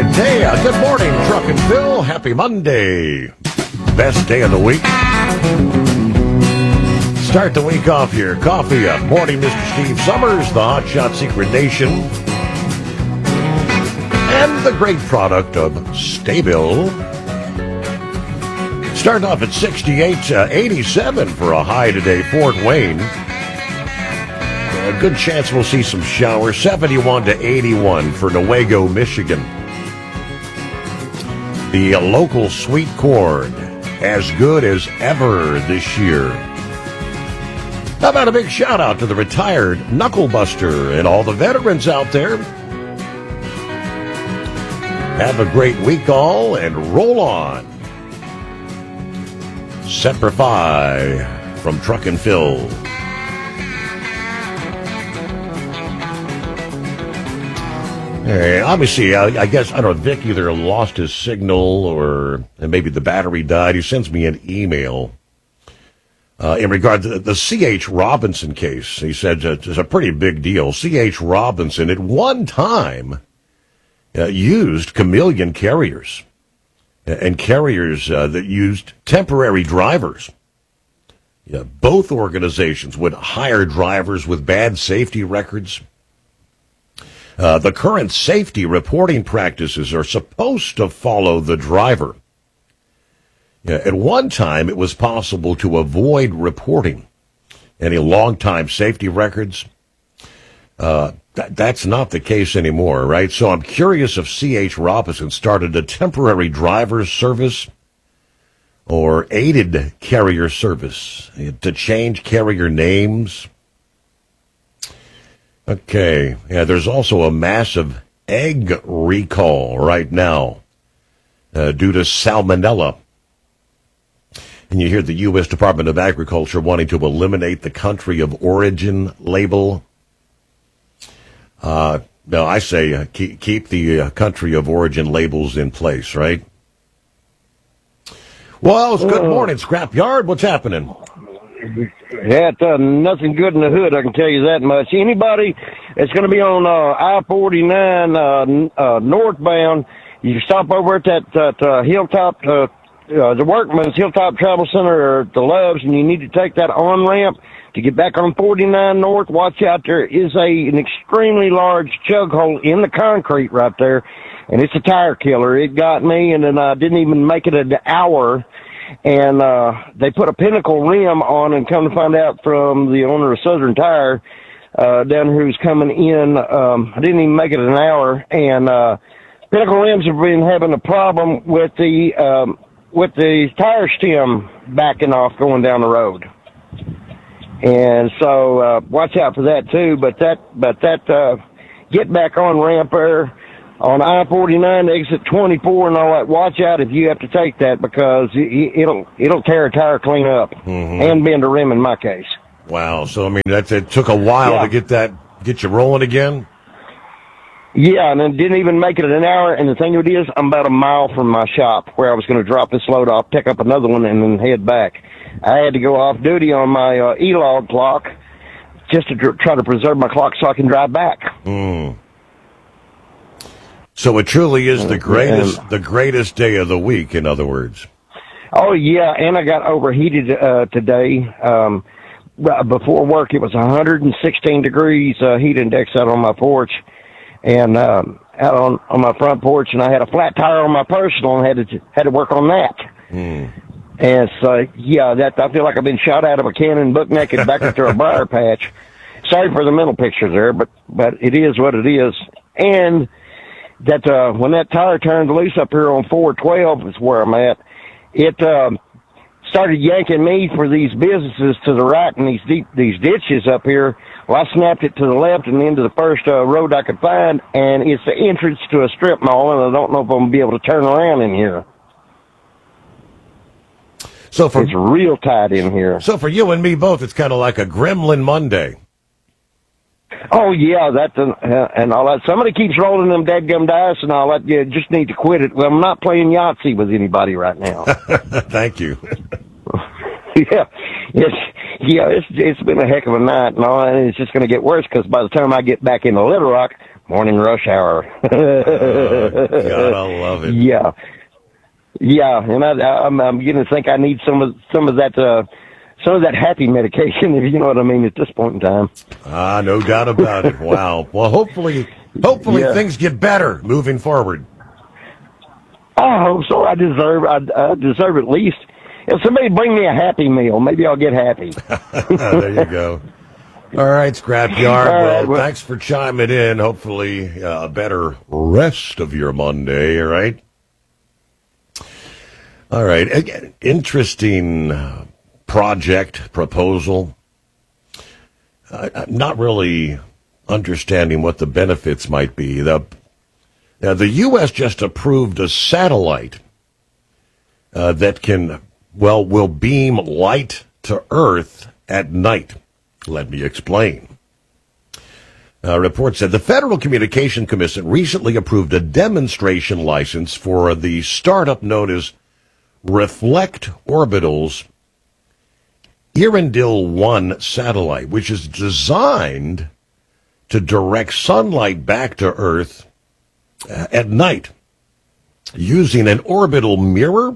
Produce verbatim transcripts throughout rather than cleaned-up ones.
right, hey, uh, good morning, Truck and Phil. Happy Monday. Best day of the week. Start the week off here. Coffee up. Morning, Mister Steve Summers, the Hot Shot Secret Nation, and the great product of Stabil. Starting off at sixty-eight, uh, eighty-seven for a high today, Fort Wayne. A good chance we'll see some showers. seventy-one to eighty-one for Newaygo, Michigan. The uh, local sweet corn, as good as ever this year. How about a big shout out to the retired Knucklebuster and all the veterans out there. Have a great week all and roll on. Semper Fi from Truck and Phil. Hey, obviously, I, I guess, I don't know, Vic either lost his signal or and maybe the battery died. He sends me an email uh, in regard to the, the C H. Robinson case. He said uh, it's a pretty big deal. C H. Robinson at one time uh, used chameleon carriers and carriers uh, that used temporary drivers. Yeah, both organizations would hire drivers with bad safety records. Uh, the current safety reporting practices are supposed to follow the driver. Yeah, at one time, it was possible to avoid reporting any long-time safety records. Uh, th- that's not the case anymore, right? So I'm curious if C H. Robinson started a temporary driver's service or aided carrier service to change carrier names. Okay, yeah, there's also a massive egg recall right now uh, due to salmonella. And you hear the U S. Department of Agriculture wanting to eliminate the country of origin label. Uh, no, I say uh, keep, keep the uh, country of origin labels in place, right? Well, it's good morning, Scrapyard. What's happening? Yeah, it's, uh, nothing good in the hood, I can tell you that much. Anybody that's going to be on uh, I forty-nine uh, uh, northbound, you stop over at that, that uh, Hilltop, uh, uh, the Workman's Hilltop Travel Center or the Loves, and you need to take that on-ramp to get back on forty-nine North. Watch out, there is a an extremely large chug hole in the concrete right there, and it's a tire killer. It got me, and then I didn't even make it an hour. And uh they put a Pinnacle rim on, and come to find out from the owner of Southern Tire uh down here who's coming in, um I didn't even make it an hour, and uh Pinnacle rims have been having a problem with the um with the tire stem backing off going down the road. And so uh watch out for that too. But that but that uh get back on ramp there on I forty-nine, exit twenty-four, and all that. Watch out if you have to take that, because it'll it'll tear a tire clean up, mm-hmm. and bend a rim in my case. Wow. So I mean, that it took a while yeah. to get that get you rolling again. Yeah, and then didn't even make it an hour. And the thing of it is, I'm about a mile from my shop where I was going to drop this load off, pick up another one, and then head back. I had to go off duty on my uh, E-log clock just to dr- try to preserve my clock so I can drive back. Mm. So it truly is the greatest, the greatest day of the week, in other words. Oh, yeah, and I got overheated uh, today. Um, before work, it was one hundred sixteen degrees uh, heat index out on my porch, and um, out on, on my front porch, and I had a flat tire on my personal and had to had to work on that. Mm. And so, yeah, that I feel like I've been shot out of a cannon, buck naked, back into a briar patch. Sorry for the mental picture there, but but it is what it is. And that uh, when that tire turned loose up here on four twelve is where I'm at, it uh, started yanking me for these businesses to the right and these deep these ditches up here. Well, I snapped it to the left and into the first uh, road I could find, and it's the entrance to a strip mall, and I don't know if I'm going to be able to turn around in here. So for, it's real tight in here. So for you and me both, it's kind of like a Gremlin Monday. Oh, yeah, that's an, uh, and all that. Somebody keeps rolling them dadgum dice and all that. You just need to quit it. Well, I'm not playing Yahtzee with anybody right now. Thank you. yeah, it's yeah, it's it's been a heck of a night and all, and it's just going to get worse because by the time I get back into Little Rock, morning rush hour. uh, God, I love it. Yeah. Yeah, and I, I'm, I'm beginning to think I need some of some of that uh, some of that happy medication, if you know what I mean, at this point in time. Ah, no doubt about it. Wow. Well, hopefully, hopefully Yeah. things get better moving forward. I hope so. I deserve I, I deserve at least. If somebody bring me a Happy Meal, maybe I'll get happy. There you go. All right, Scrapyard. All Well, right, well- thanks for chiming in. Hopefully, uh, a better rest of your Monday. All right. All right. Again, interesting uh, project proposal. Uh, I'm not really understanding what the benefits might be. The Now, the U S just approved a satellite uh, that can, well, will beam light to Earth at night. Let me explain. A report said the Federal Communication Commission recently approved a demonstration license for the startup known as Reflect Orbital's Earendil one satellite, which is designed to direct sunlight back to Earth uh, at night using an orbital mirror.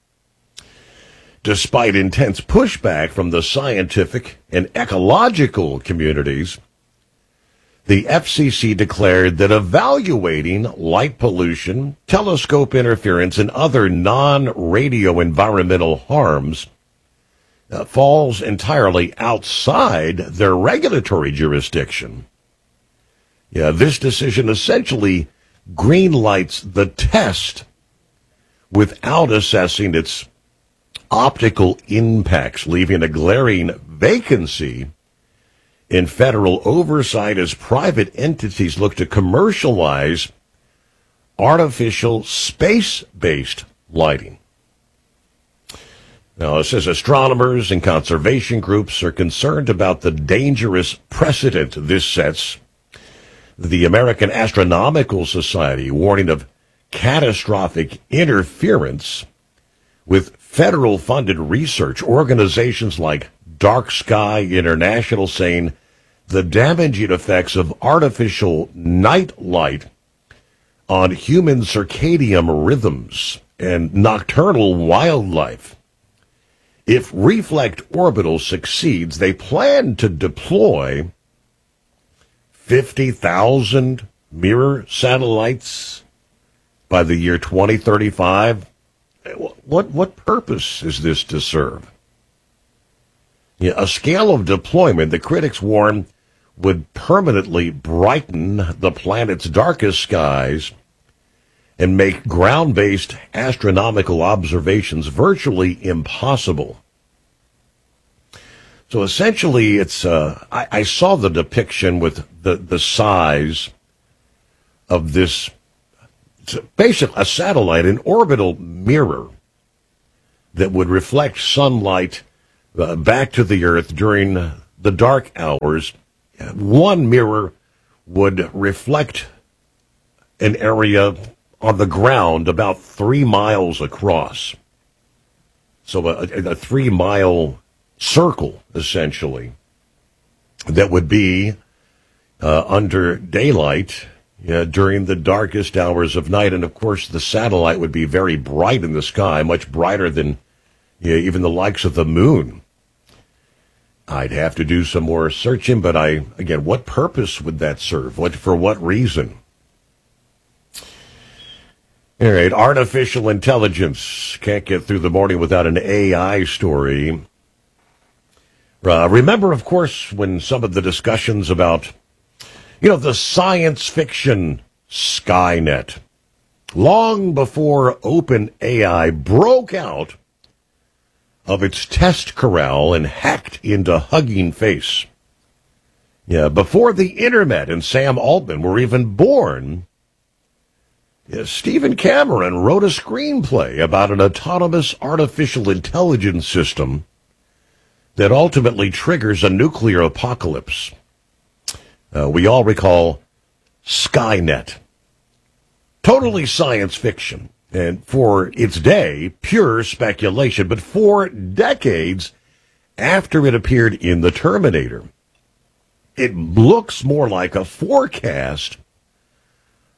Despite intense pushback from the scientific and ecological communities, the F C C declared that evaluating light pollution, telescope interference, and other non-radio environmental harms uh, falls entirely outside their regulatory jurisdiction. Yeah, this decision essentially greenlights the test without assessing its optical impacts, leaving a glaring vacancy in federal oversight as private entities look to commercialize artificial space-based lighting. Now, it says astronomers and conservation groups are concerned about the dangerous precedent this sets. The American Astronomical Society warning of catastrophic interference with federal-funded research. Organizations like Dark Sky International saying the damaging effects of artificial night light on human circadian rhythms and nocturnal wildlife. If Reflect Orbital succeeds, they plan to deploy fifty thousand mirror satellites by the year twenty thirty-five. What what purpose is this to serve? Yeah, a scale of deployment, the critics warn, would permanently brighten the planet's darkest skies and make ground-based astronomical observations virtually impossible. So essentially, it's uh, I, I saw the depiction with the, the size of this, basically a satellite, an orbital mirror that would reflect sunlight uh, back to the Earth during the dark hours. One mirror would reflect an area on the ground about three miles across. So a, a three-mile circle, essentially, that would be uh, under daylight uh, during the darkest hours of night. And, of course, the satellite would be very bright in the sky, much brighter than you know, even the likes of the moon. I'd have to do some more searching, but I, again, what purpose would that serve? What, for what reason? All right, artificial intelligence. Can't get through the morning without an A I story. Uh, remember, of course, when some of the discussions about, you know, the science fiction Skynet, long before OpenAI broke out of its test corral and hacked into Hugging Face. Yeah, before the Internet and Sam Altman were even born, yeah, Stephen Cameron wrote a screenplay about an autonomous artificial intelligence system that ultimately triggers a nuclear apocalypse. Uh, we all recall Skynet. Totally science fiction. And for its day, pure speculation. But for decades after it appeared in The Terminator, it looks more like a forecast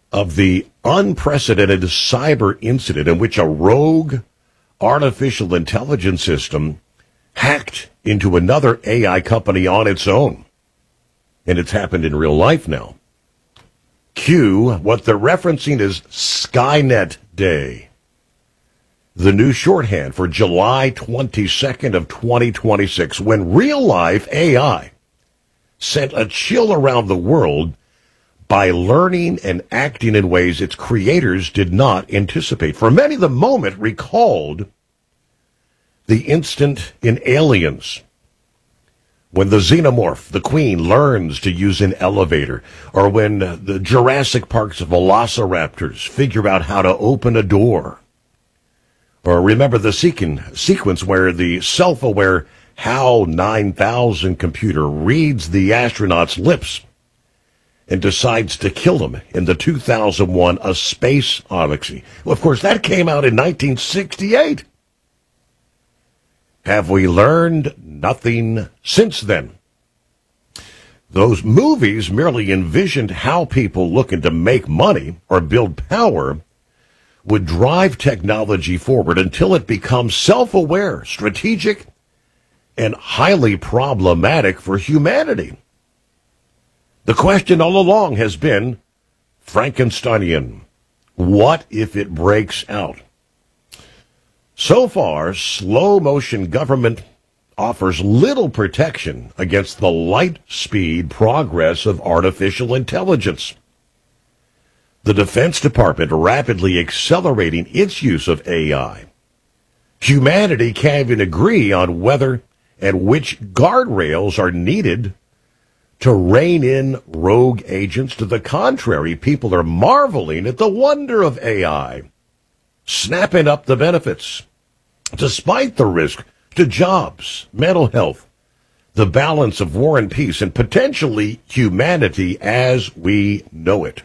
of the unprecedented cyber incident in which a rogue artificial intelligence system hacked into another A I company on its own. And it's happened in real life now. Cue what they're referencing as Skynet Day, the new shorthand for July twenty-second of twenty twenty-six, when real-life A I sent a chill around the world by learning and acting in ways its creators did not anticipate. For many, the moment recalled the instant in Aliens, when the xenomorph, the Queen, learns to use an elevator, or when the Jurassic Park's velociraptors figure out how to open a door. Or remember the sequen- sequence where the self-aware HAL nine thousand computer reads the astronaut's lips and decides to kill them in the two thousand one A Space Odyssey. Well, of course, that came out in nineteen sixty-eight. Have we learned nothing since then? Those movies merely envisioned how people looking to make money or build power would drive technology forward until it becomes self-aware, strategic, and highly problematic for humanity. The question all along has been Frankensteinian. What if it breaks out? So far, slow-motion government offers little protection against the light-speed progress of artificial intelligence. The Defense Department rapidly accelerating its use of A I. Humanity can't even agree on whether and which guardrails are needed to rein in rogue agents. To the contrary, people are marveling at the wonder of A I, snapping up the benefits, despite the risk to jobs, mental health, the balance of war and peace, and potentially humanity as we know it.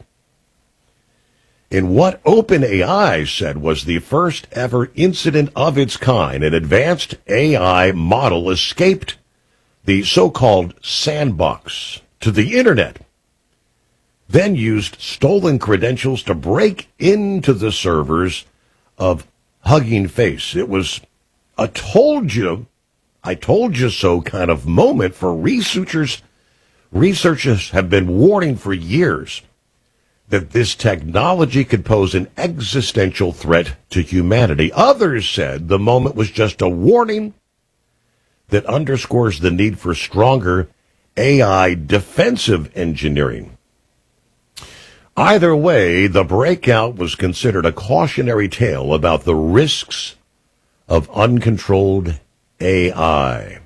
In what OpenAI said was the first ever incident of its kind, an advanced A I model escaped the so-called sandbox to the internet, then used stolen credentials to break into the servers of Hugging Face. It was a told you, I told you so kind of moment for researchers. Researchers have been warning for years that this technology could pose an existential threat to humanity. Others said the moment was just a warning that underscores the need for stronger A I defensive engineering. Either way, the breakout was considered a cautionary tale about the risks of uncontrolled A I.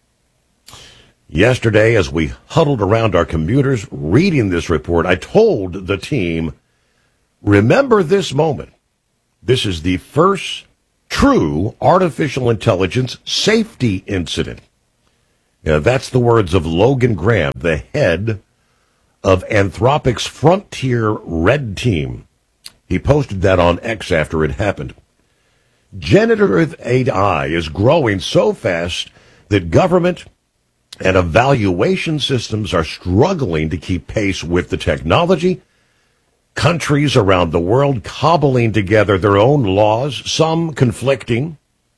Yesterday, as we huddled around our computers reading this report, I told the team, remember this moment. This is the first true artificial intelligence safety incident. Yeah, that's the words of Logan Graham, the head of Anthropic's Frontier Red Team. He posted that on X after it happened. Generative A I is growing so fast that government and evaluation systems are struggling to keep pace with the technology. Countries around the world cobbling together their own laws, some conflicting.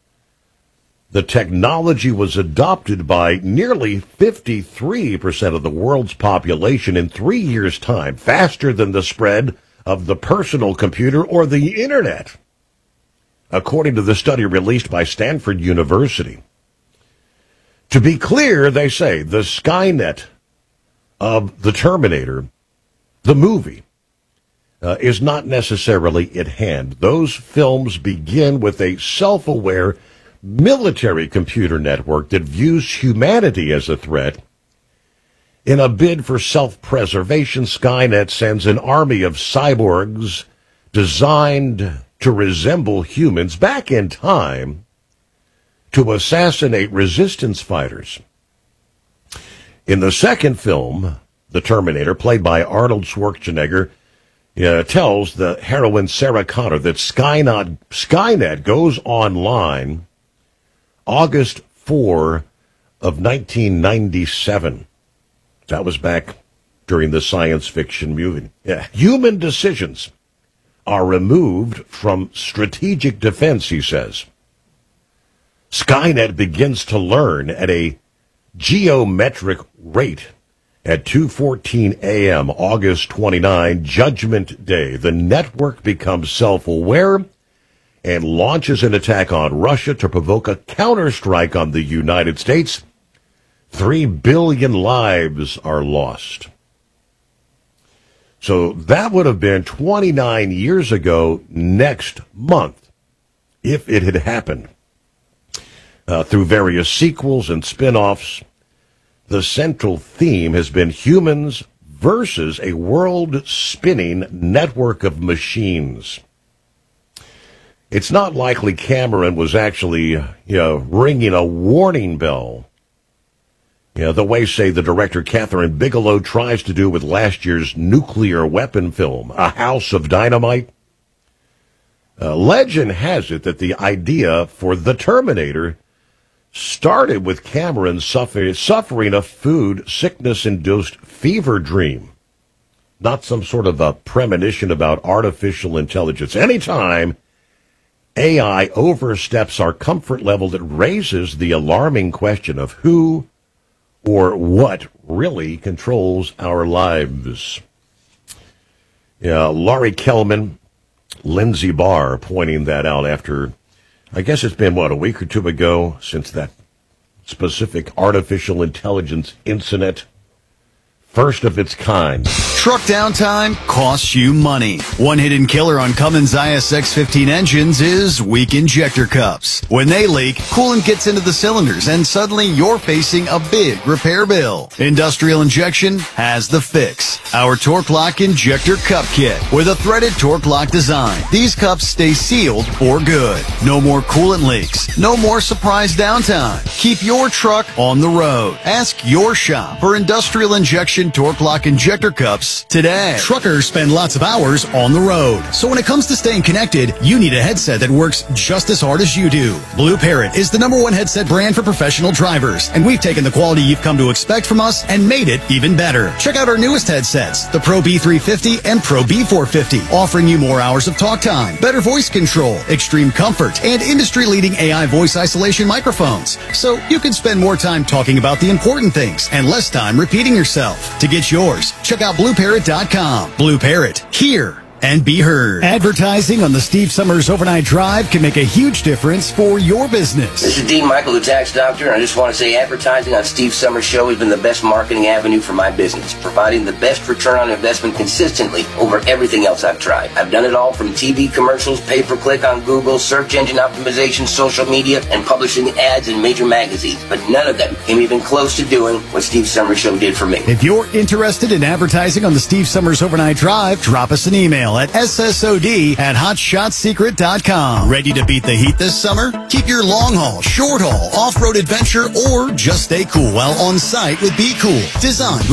The technology was adopted by nearly fifty-three percent of the world's population in three years' time, faster than the spread of the personal computer or the internet, according to the study released by Stanford University. To be clear, they say, the Skynet of the Terminator, the movie, uh, is not necessarily at hand. Those films begin with a self-aware military computer network that views humanity as a threat. In a bid for self-preservation, Skynet sends an army of cyborgs designed to resemble humans back in time to assassinate resistance fighters. In the second film, The Terminator, played by Arnold Schwarzenegger, uh, tells the heroine Sarah Connor that Skynet, Skynet goes online August fourth of nineteen ninety-seven. That was back during the science fiction movie. Yeah. Human decisions are removed from strategic defense, he says. Skynet begins to learn at a geometric rate at two fourteen a.m., August twenty-ninth, Judgment Day. The network becomes self-aware and launches an attack on Russia to provoke a counterstrike on the United States. Three billion lives are lost. So that would have been twenty-nine years ago next month if it had happened. Uh, through various sequels and spin-offs, the central theme has been humans versus a world-spinning network of machines. It's not likely Cameron was actually, you know, ringing a warning bell. You know, the way, say, the director Catherine Bigelow tries to do with last year's nuclear weapon film, A House of Dynamite. Uh, legend has it that the idea for The Terminator started with Cameron suffer, suffering a food sickness-induced fever dream, not some sort of a premonition about artificial intelligence. Anytime A I oversteps our comfort level, it raises the alarming question of who or what really controls our lives. Yeah, Laurie Kellman, Lindsay Barr pointing that out after, I guess it's been, what, a week or two ago since that specific artificial intelligence incident. First of its kind. Truck downtime costs you money. One hidden killer on Cummins I S X fifteen engines is weak injector cups. When they leak, coolant gets into the cylinders and suddenly you're facing a big repair bill. Industrial Injection has the fix. Our Torque Lock Injector Cup Kit with a threaded Torque Lock design. These cups stay sealed for good. No more coolant leaks. No more surprise downtime. Keep your truck on the road. Ask your shop for Industrial Injection Torque Lock Injector Cups today. Truckers spend lots of hours on the road. So when it comes to staying connected, you need a headset that works just as hard as you do. Blue Parrot is the number one headset brand for professional drivers, and we've taken the quality you've come to expect from us and made it even better. Check out our newest headsets, the Pro B three fifty and Pro B four fifty, offering you more hours of talk time, better voice control, extreme comfort, and industry-leading A I voice isolation microphones. So you can spend more time talking about the important things and less time repeating yourself. To get yours, check out blue parrot dot com. Blue Parrot, hear and be heard. Advertising on the Steve Summers Overnight Drive can make a huge difference for your business. This is Dean Michael, the tax doctor, and I just want to say advertising on Steve Summers' show has been the best marketing avenue for my business, providing the best return on investment consistently over everything else I've tried. I've done it all from T V commercials, pay-per-click on Google, search engine optimization, social media, and publishing ads in major magazines, but none of them came even close to doing what Steve Summers' show did for me. If you're interested in advertising on the Steve Summers Overnight Drive, drop us an email at S S O D at hot shot secret dot com. Ready to beat the heat this summer? Keep your long haul, short haul, off-road adventure, or just stay cool while on site with Be Cool. Designed with